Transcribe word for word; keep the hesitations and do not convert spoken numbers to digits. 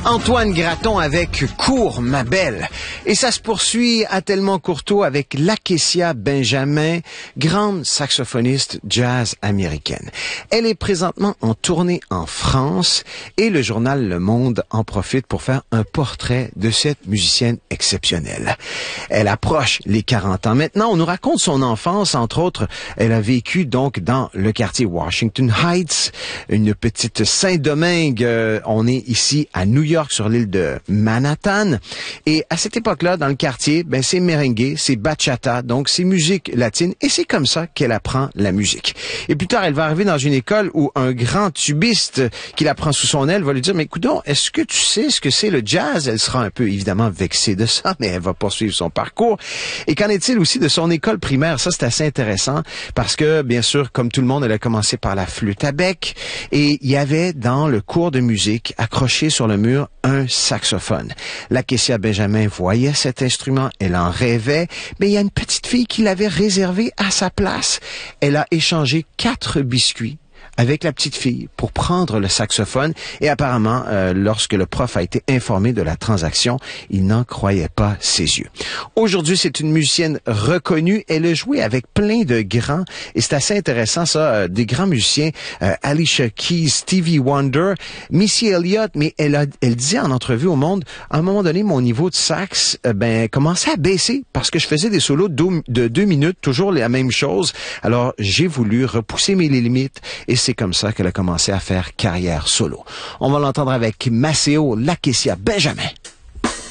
Antoine Graton avec Cours, ma belle. Et ça se poursuit à Tellement Courteau avec Lakecia Benjamin, grande saxophoniste jazz américaine. Elle est présentement en tournée en France et le journal Le Monde en profite pour faire un portrait de cette musicienne exceptionnelle. Elle approche les quarante ans. Maintenant, on nous raconte son enfance, entre autres. Elle a vécu donc dans le quartier Washington Heights, une petite Saint-Domingue. Euh, on est ici à New York, sur l'île de Manhattan. Et à cette époque-là, dans le quartier, ben c'est merengue, c'est bachata, donc c'est musique latine. Et c'est comme ça qu'elle apprend la musique. Et plus tard, elle va arriver dans une école où un grand tubiste qui la prend sous son aile va lui dire, mais coudonc, est-ce que tu sais ce que c'est le jazz? Elle sera un peu évidemment vexée de ça, mais elle va poursuivre son parcours. Et qu'en est-il aussi de son école primaire? Ça, c'est assez intéressant parce que, bien sûr, comme tout le monde, elle a commencé par la flûte à bec et il y avait dans le cours de musique, accroché sur le mur, un saxophone. Lakecia Benjamin voyait cet instrument, elle en rêvait, mais il y a une petite fille qui l'avait réservé à sa place. Elle a échangé quatre biscuits avec la petite fille pour prendre le saxophone et apparemment, euh, lorsque le prof a été informé de la transaction, il n'en croyait pas ses yeux. Aujourd'hui, c'est une musicienne reconnue. Elle a joué avec plein de grands et c'est assez intéressant ça, euh, des grands musiciens, euh, Alicia Keys, Stevie Wonder, Missy Elliott, mais elle a, elle disait en entrevue au Monde, à un moment donné, mon niveau de sax, euh, ben, commençait à baisser parce que je faisais des solos de deux, de deux minutes, toujours la même chose. Alors, j'ai voulu repousser mes limites et c'est comme ça qu'elle a commencé à faire carrière solo. On va l'entendre avec Maceo Lakecia Benjamin.